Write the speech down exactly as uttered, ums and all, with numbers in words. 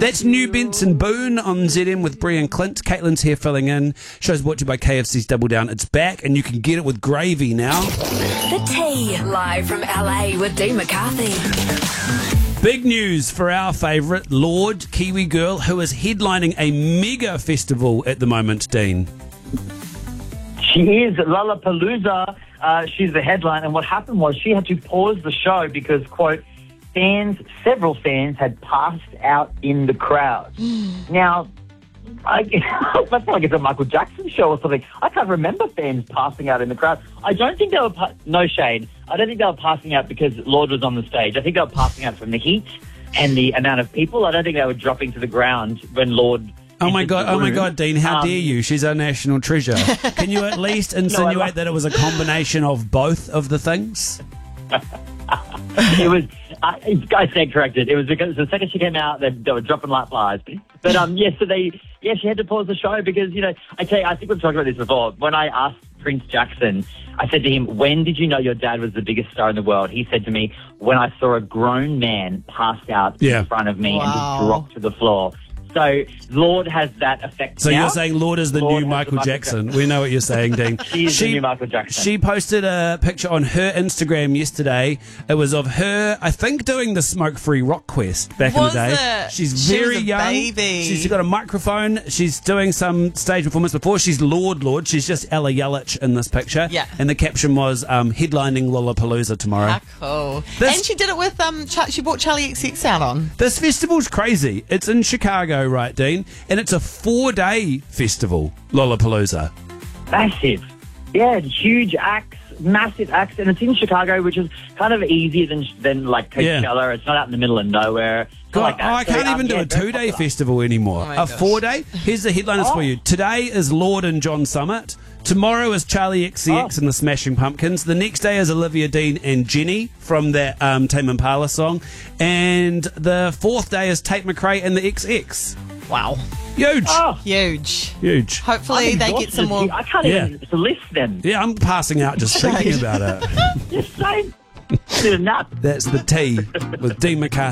That's New Benson Boone on Z M with Brie and Clint. Caitlin's here filling in. Show's brought to you by K F C's Double Down. It's back and you can get it with gravy now. The Tea, live from L A with Dean McCarthy. Big news for our favourite, Lorde, Kiwi girl, who is headlining a mega festival at the moment, Dean. She is Lollapalooza. Uh, she's the headline. And what happened was she had to pause the show because, quote, fans, several fans had passed out in the crowd. Now, I, that's like it's a Michael Jackson show or something. I can't remember fans passing out in the crowd. I don't think they were, pa- no shade, I don't think they were passing out because Lorde was on the stage. I think they were passing out from the heat and the amount of people. I don't think they were dropping to the ground when Lorde... Oh my God, oh my God, Dean, how Um, dare you? She's our national treasure. Can you at least insinuate love- that it was a combination of both of the things? It was, I, I stand corrected. It was because the second she came out, they, they were dropping like flies. But um, yes, so they, yeah, she had to pause the show because, you know, I tell you, I think we've talked about this before. When I asked Prince Jackson, I said to him, when did you know your dad was the biggest star in the world? He said to me, when I saw a grown man pass out Yeah. in front of me and Wow. just drop to the floor. So Lorde has that effect So now. you're saying Lorde is the Lorde new has the Michael Michael Jackson. We know what you're saying, Dean. She is the new Michael Jackson. She posted a picture on her Instagram yesterday. It was of her, I think, doing the smoke-free rock quest back Was in the day. it? She's She very was a young. baby. She's got a microphone. She's doing some stage performance before. She's Lorde Lorde. She's just Ella Yelich in this picture. Yeah. And the caption was um, headlining Lollapalooza tomorrow. Ah, cool. This- and she did it with, um. Ch- she brought Charlie X X out on. This festival's crazy. It's in Chicago, right, Dean? And it's a four-day festival, Lollapalooza. Massive. Yeah, huge acts, massive acts, and it's in Chicago, which is kind of easier than than like Yeah. Coachella. It's not out in the middle of nowhere. It's not God, like that. oh, I So, can't um, even do yeah, a very two-day popular. festival anymore. Oh my a gosh. four-day? Here's the headliners for Oh. you. Today is Lorde and John Summit. Tomorrow is Charlie X C X Oh. and the Smashing Pumpkins. The next day is Olivia Dean and Jenny from that um, Tame Impala song. And the fourth day is Tate McRae and the X X. Wow. Huge. Oh, Huge. Huge. Hopefully I'm they get exhausted. some more. I can't Yeah. even list them. Yeah, I'm passing out just thinking Shame. about it. Just saying. Need a nap. That's the tea with Dean McCarthy.